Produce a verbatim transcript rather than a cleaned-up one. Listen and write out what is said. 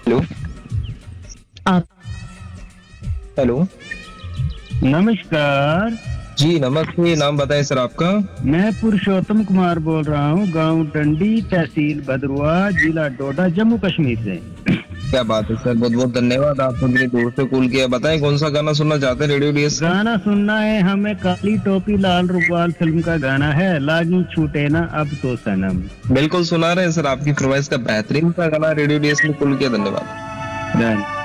Hello. आप hello. नमस्कार। जी नमस्ते, नाम बताएं सर आपका। मैं पुरुषोत्तम कुमार बोल रहा हूँ, गांव डंडी, तहसील भदरवा, जिला डोडा, जम्मू कश्मीर से। क्या बात है सर, बहुत बहुत धन्यवाद, आपने इतनी दूर से कॉल किया। बताएं कौन सा गाना सुनना चाहते हैं रेडियो डीएस से। गाना सुनना है हमें, काली टोपी लाल रुमाल फिल्म का गाना है, लागी छूटे ना अब तो सनम। बिल्कुल सुना रहे हैं सर, आपकी फरमाइश का बेहतरीन सा गाना रेडियो डीएस में कॉल किया, धन्यवाद। धन्यवाद।